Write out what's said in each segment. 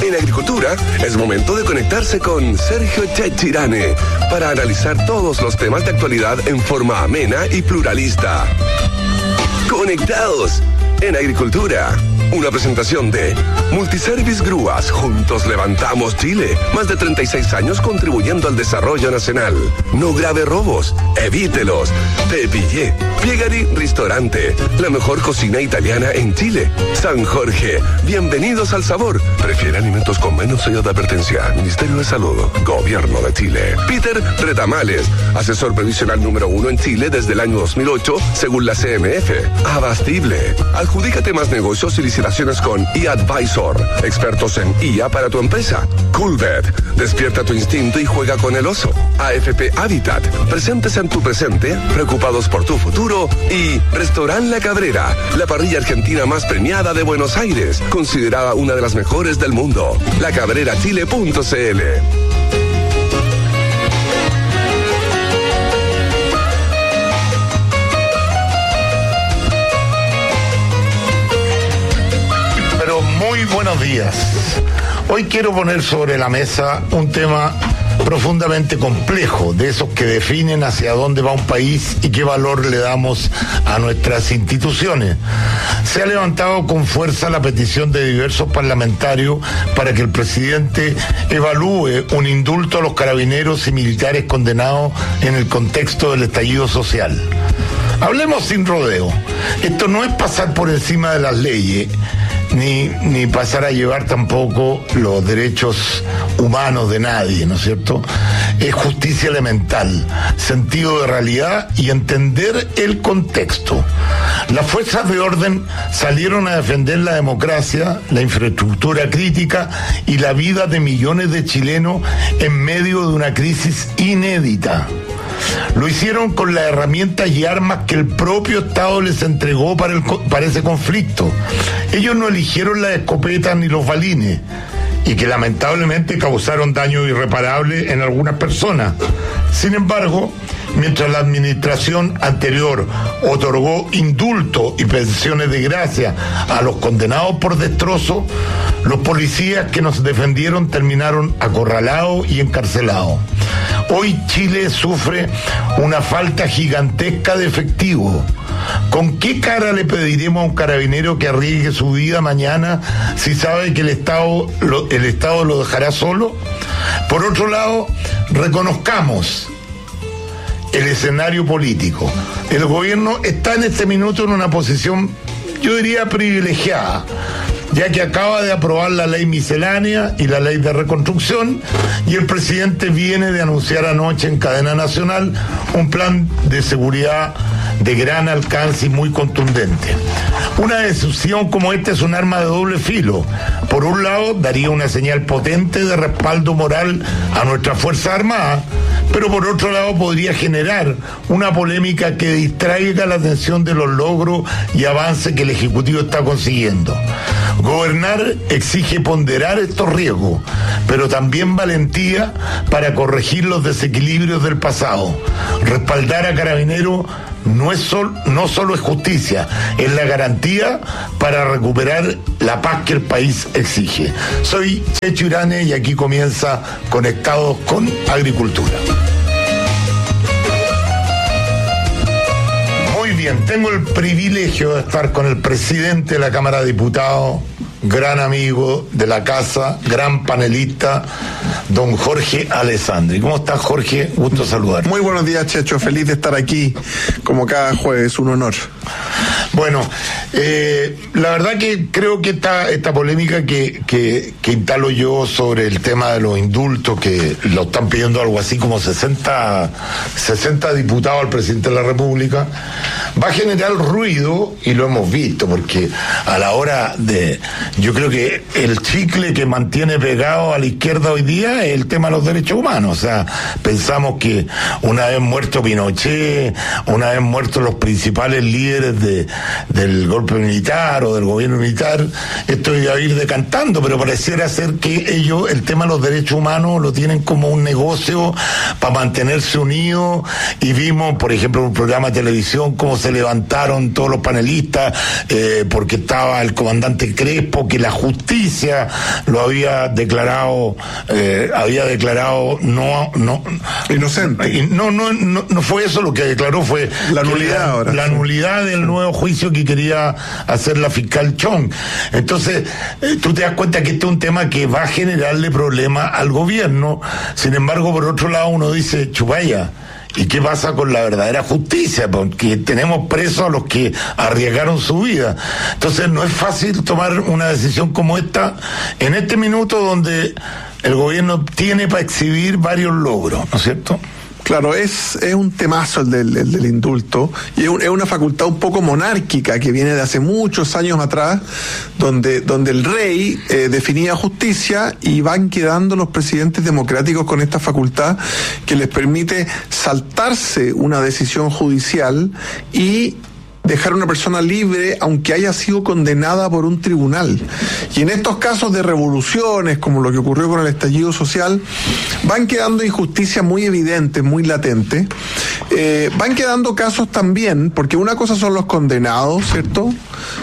En agricultura es momento de conectarse con Sergio Chechirane para analizar todos los temas de actualidad en forma amena y pluralista. Conectados en agricultura. Una presentación de Multiservice Grúas. Juntos levantamos Chile. Más de 36 años contribuyendo al desarrollo nacional. No grave robos. Evítelos. Te pillé. Piegari Ristorante. La mejor cocina italiana en Chile. San Jorge. Bienvenidos al sabor. Prefiere alimentos con menos sello de advertencia. Ministerio de Salud. Gobierno de Chile. Peter Retamales. Asesor previsional número 1 en Chile desde el año 2008, según la CMF. Abastible. Adjudícate más negocios y licitaciones con eAdvisor, expertos en IA para tu empresa. Coolbet, despierta tu instinto y juega con el oso. AFP Habitat, presentes en tu presente, preocupados por tu futuro. Y Restaurant La Cabrera, la parrilla argentina más premiada de Buenos Aires, considerada una de las mejores del mundo. lacabrerachile.cl. Muy buenos días. Hoy quiero poner sobre la mesa un tema profundamente complejo, de esos que definen hacia dónde va un país y qué valor le damos a nuestras instituciones. Se ha levantado con fuerza la petición de diversos parlamentarios para que el presidente evalúe un indulto a los carabineros y militares condenados en el contexto del estallido social. Hablemos sin rodeo. Esto no es pasar por encima de las leyes, ni pasar a llevar tampoco los derechos humanos de nadie, ¿no es cierto? Es justicia elemental, sentido de realidad y entender el contexto. Las fuerzas de orden salieron a defender la democracia, la infraestructura crítica y la vida de millones de chilenos en medio de una crisis inédita. Lo hicieron con las herramientas y armas que el propio Estado les entregó para ese conflicto. Ellos no eligieron las escopetas ni los balines, y que lamentablemente causaron daño irreparable en algunas personas. Sin embargo, mientras la administración anterior otorgó indulto y pensiones de gracia a los condenados por destrozo, los policías que nos defendieron terminaron acorralados y encarcelados. Hoy Chile sufre una falta gigantesca de efectivo. ¿Con qué cara le pediremos a un carabinero que arriesgue su vida mañana si sabe que el Estado lo dejará solo? Por otro lado, reconozcamos el escenario político. El gobierno está en este minuto en una posición, yo diría, privilegiada, ya que acaba de aprobar la ley miscelánea y la ley de reconstrucción, y el presidente viene de anunciar anoche en cadena nacional un plan de seguridad de gran alcance y muy contundente. Una decisión como esta es un arma de doble filo. Por un lado, daría una señal potente de respaldo moral a nuestras Fuerzas Armadas, pero por otro lado podría generar una polémica que distraiga la atención de los logros y avances que el Ejecutivo está consiguiendo. Gobernar exige ponderar estos riesgos, pero también valentía para corregir los desequilibrios del pasado. Respaldar a Carabineros no solo es justicia, es la garantía para recuperar la paz que el país exige. Soy Checho Irane y aquí comienza Conectados con Agricultura. Muy bien, tengo el privilegio de estar con el presidente de la Cámara de Diputados, gran amigo de la casa, gran panelista, don Jorge Alessandri. ¿Cómo estás, Jorge? Gusto saludar. Muy buenos días, Checho. Feliz de estar aquí, como cada jueves, un honor. Bueno, la verdad que creo que esta polémica que instalo yo sobre el tema de los indultos, que lo están pidiendo algo así como 60 diputados al presidente de la República, va a generar ruido, y lo hemos visto, porque a la hora de... Yo creo que el chicle que mantiene pegado a la izquierda hoy día es el tema de los derechos humanos. O sea, pensamos que una vez muerto Pinochet, una vez muertos los principales líderes del golpe militar o del gobierno militar, esto iba a ir decantando, pero pareciera ser que ellos el tema de los derechos humanos lo tienen como un negocio para mantenerse unidos, y vimos, por ejemplo, en un programa de televisión cómo se levantaron todos los panelistas porque estaba el comandante Crespo tiempo que la justicia lo había declarado no inocente. Y no fue eso lo que declaró, fue la nulidad la nulidad del nuevo juicio que quería hacer la fiscal Chong. Entonces, tú te das cuenta que este es un tema que va a generarle problemas al gobierno. Sin embargo, por otro lado, uno dice, chupaya, ¿y qué pasa con la verdadera justicia? Porque tenemos presos a los que arriesgaron su vida. Entonces no es fácil tomar una decisión como esta en este minuto donde el gobierno tiene para exhibir varios logros, ¿no es cierto? Claro, es un temazo el del indulto, y es una facultad un poco monárquica que viene de hace muchos años atrás, donde el rey definía justicia, y van quedando los presidentes democráticos con esta facultad que les permite saltarse una decisión judicial y dejar a una persona libre aunque haya sido condenada por un tribunal. Y en estos casos de revoluciones, como lo que ocurrió con el estallido social, van quedando injusticias muy evidentes, muy latentes. Van quedando casos también, porque una cosa son los condenados, ¿cierto?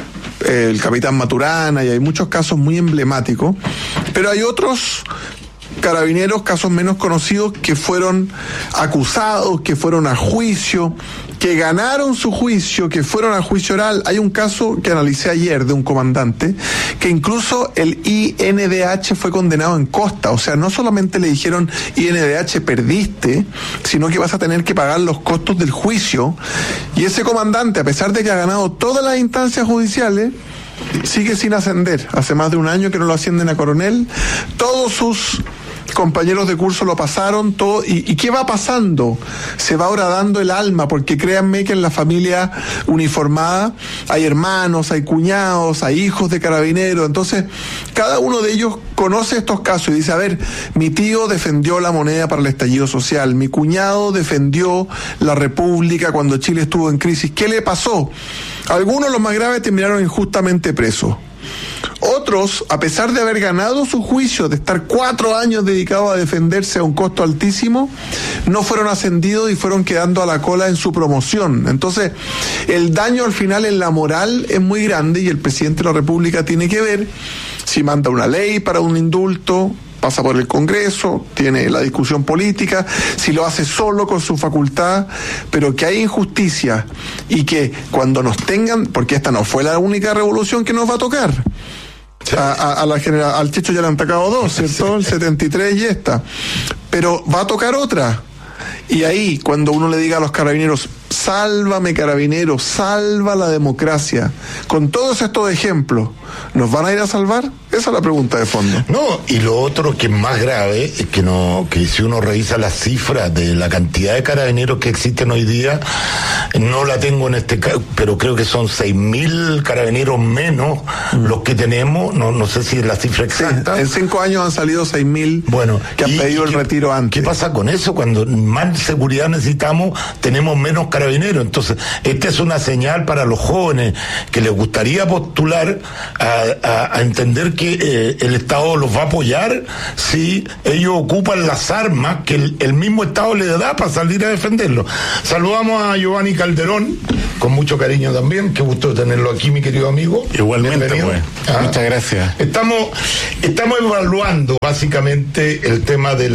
El capitán Maturana, y hay muchos casos muy emblemáticos, pero hay otros carabineros, casos menos conocidos, que fueron acusados, que fueron a juicio, que ganaron su juicio, que fueron a juicio oral. Hay un caso que analicé ayer de un comandante que incluso el INDH fue condenado en costa. O sea, no solamente le dijeron, INDH, perdiste, sino que vas a tener que pagar los costos del juicio. Y ese comandante, a pesar de que ha ganado todas las instancias judiciales, sigue sin ascender. Hace más de un año que no lo ascienden a coronel. Todos sus compañeros de curso lo pasaron todo. ¿Y qué va pasando? Se va horadando el alma, porque créanme que en la familia uniformada hay hermanos, hay cuñados, hay hijos de carabineros. Entonces cada uno de ellos conoce estos casos y dice, a ver, mi tío defendió la moneda para el estallido social, mi cuñado defendió la república cuando Chile estuvo en crisis. ¿Qué le pasó? Algunos, los más graves, terminaron injustamente presos. Otros, a pesar de haber ganado su juicio, de estar 4 años dedicados a defenderse a un costo altísimo, no fueron ascendidos y fueron quedando a la cola en su promoción. Entonces, el daño al final en la moral es muy grande, y el presidente de la República tiene que ver si manda una ley para un indulto, pasa por el Congreso, tiene la discusión política, si lo hace solo con su facultad, pero que hay injusticia, y que cuando nos tengan, porque esta no fue la única revolución que nos va a tocar. Al Checho ya le han tocado 2, ¿cierto? El 73 y esta. Pero va a tocar otra. Y ahí, cuando uno le diga a los carabineros, sálvame carabineros, salva la democracia, con todos estos ejemplos, ¿nos van a ir a salvar? Esa es la pregunta de fondo. No, y lo otro que es más grave es que si uno revisa las cifras de la cantidad de carabineros que existen hoy día, no la tengo en este caso, pero creo que son 6.000 carabineros menos los que tenemos, no sé si es la cifra exacta. Sí, en 5 años han salido 6.000 que han pedido el retiro antes. ¿Qué pasa con eso? Cuando más seguridad necesitamos, tenemos menos carabineros. Entonces, esta es una señal para los jóvenes que les gustaría postular a entender que el Estado los va a apoyar si ellos ocupan las armas que el mismo Estado les da para salir a defenderlo. Saludamos a Giovanni Calderón, con mucho cariño también. Qué gusto tenerlo aquí, mi querido amigo. Igualmente, pues. Muchas gracias. Estamos evaluando básicamente el tema de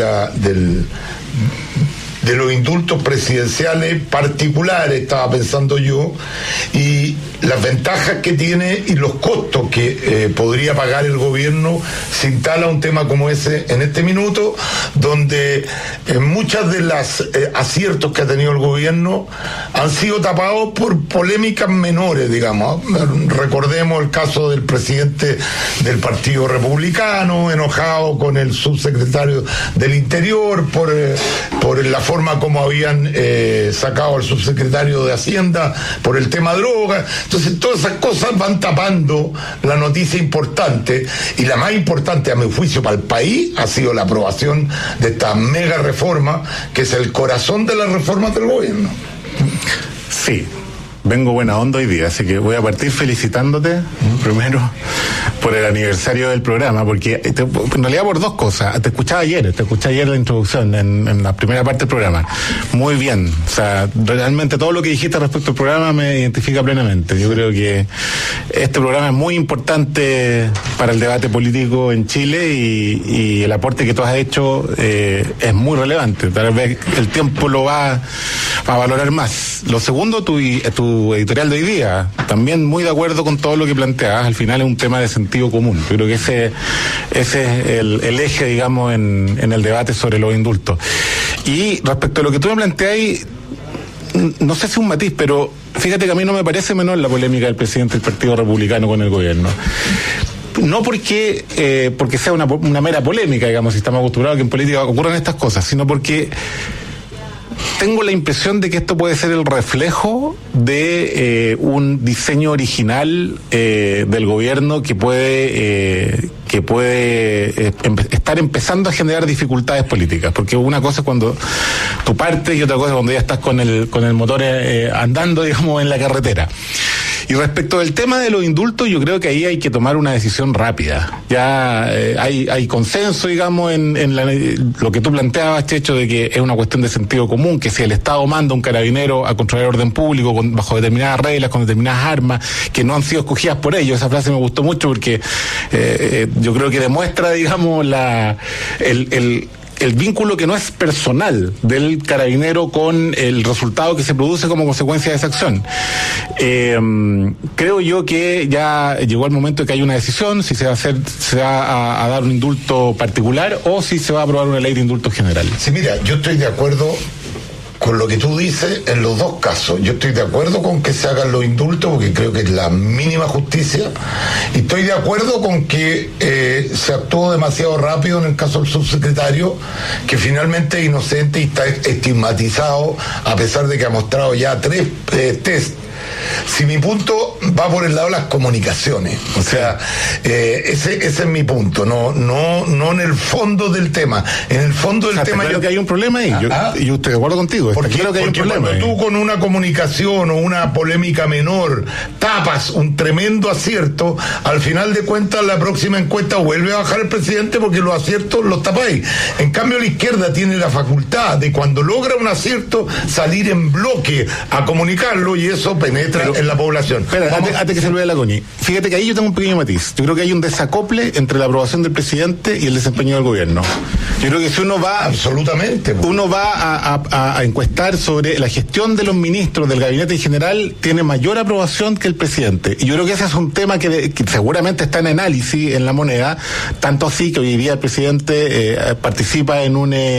los indultos presidenciales particulares, estaba pensando yo, y las ventajas que tiene y los costos que podría pagar el gobierno si instala un tema como ese en este minuto, donde muchas de las aciertos que ha tenido el gobierno han sido tapados por polémicas menores, digamos. Recordemos el caso del presidente del Partido Republicano, enojado con el subsecretario del Interior por la forma como habían sacado al subsecretario de Hacienda por el tema droga. Entonces todas esas cosas van tapando la noticia importante, y la más importante a mi juicio para el país ha sido la aprobación de esta mega reforma, que es el corazón de las reformas del gobierno. Sí, vengo buena onda hoy día, así que voy a partir felicitándote primero por el aniversario del programa, porque en realidad por dos cosas. Te escuché ayer la introducción en la primera parte del programa. Muy bien, o sea, realmente todo lo que dijiste respecto al programa me identifica plenamente. Yo creo que este programa es muy importante para el debate político en Chile y el aporte que tú has hecho es muy relevante. Tal vez el tiempo lo va a valorar más. Lo segundo, tu editorial de hoy día, también muy de acuerdo con todo lo que planteabas. Al final es un tema de sentido común. Yo creo que ese es el eje, digamos, en el debate sobre los indultos. Y respecto a lo que tú me planteas, no sé si un matiz, pero fíjate que a mí no me parece menor la polémica del presidente del Partido Republicano con el gobierno. No porque sea una mera polémica, digamos, si estamos acostumbrados a que en política ocurran estas cosas, sino porque tengo la impresión de que esto puede ser el reflejo de un diseño original del gobierno que puede estar empezando a generar dificultades políticas, porque una cosa es cuando tú partes y otra cosa es cuando ya estás con el motor andando, digamos, en la carretera. Y respecto del tema de los indultos, yo creo que ahí hay que tomar una decisión rápida. Ya hay consenso, digamos, en lo que tú planteabas, Checho, de que es una cuestión de sentido común, que si el Estado manda un carabinero a controlar el orden público bajo determinadas reglas, con determinadas armas, que no han sido escogidas por ellos. Esa frase me gustó mucho porque yo creo que demuestra, digamos, el vínculo que no es personal del carabinero con el resultado que se produce como consecuencia de esa acción. Creo yo que ya llegó el momento de que haya una decisión, si se va a dar un indulto particular o si se va a aprobar una ley de indulto general. Sí, mira, yo estoy de acuerdo con lo que tú dices en los dos casos. Yo estoy de acuerdo con que se hagan los indultos porque creo que es la mínima justicia, y estoy de acuerdo con que se actuó demasiado rápido en el caso del subsecretario, que finalmente es inocente y está estigmatizado a pesar de que ha mostrado ya 3 test. Si mi punto va por el lado de las comunicaciones, o sea, ese es mi punto, no en el fondo del tema. En el fondo del tema creo que hay un problema ahí. Yo estoy de acuerdo contigo. Porque cuando tú con una comunicación o una polémica menor tapas un tremendo acierto, al final de cuentas la próxima encuesta vuelve a bajar el presidente porque los aciertos los tapáis. En cambio la izquierda tiene la facultad de, cuando logra un acierto, salir en bloque a comunicarlo, y eso penetra en la población. Espera, antes que se olvide la Connie, fíjate que ahí yo tengo un pequeño matiz. Yo creo que hay un desacople entre la aprobación del presidente y el desempeño del gobierno. Yo creo que si uno va... Absolutamente. Uno va a encuestar sobre la gestión de los ministros del gabinete en general, tiene mayor aprobación que el presidente. Y yo creo que ese es un tema que seguramente está en análisis en La Moneda, tanto así que hoy día el presidente participa en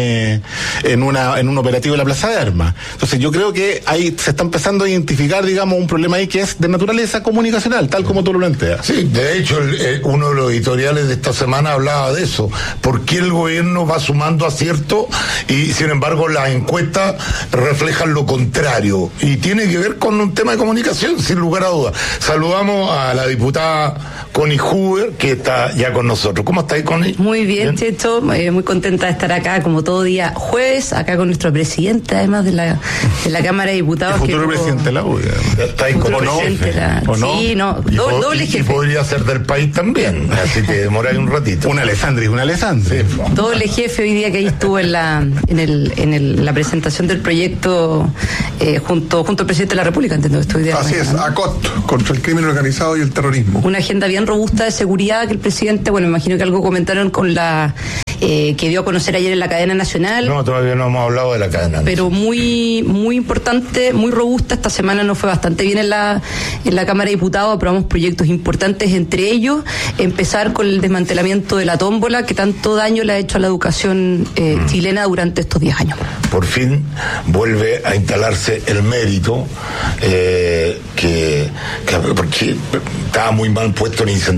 un operativo de la Plaza de Armas. Entonces yo creo que ahí se está empezando a identificar, digamos, un problema ahí que es de naturaleza comunicacional, tal como tú lo planteas. Sí, de hecho, uno de los editoriales de esta semana hablaba de eso. ¿Por qué el gobierno va sumando aciertos y, sin embargo, las encuestas reflejan lo contrario? Y tiene que ver con un tema de comunicación, sin lugar a dudas. Saludamos a la diputada Connie Huber, que está ya con nosotros. ¿Cómo estáis, Connie? Muy bien, Checho, muy contenta de estar acá, como todo día jueves, acá con nuestro presidente, además de la Cámara de Diputados. El futuro presidente de la UDI. Está ahí con ¿O no? Sí, no, doble jefe. Y podría ser del país también, así que demoráis un ratito. Una Alessandri. Sí. Doble jefe hoy día, que ahí estuvo en la presentación del proyecto junto al presidente de la República, entiendo que estoy de Así es, ACOT, contra el crimen organizado y el terrorismo. Una agenda bien robusta de seguridad que el presidente, bueno, me imagino que algo comentaron con la que dio a conocer ayer en la cadena nacional. No, todavía no hemos hablado de la cadena nacional. Pero muy importante, muy robusta. Esta semana nos fue bastante bien en la Cámara de Diputados, aprobamos proyectos importantes, entre ellos empezar con el desmantelamiento de la tómbola, que tanto daño le ha hecho a la educación chilena durante estos 10 años. Por fin vuelve a instalarse el mérito, porque estaba muy mal puesto en incentivo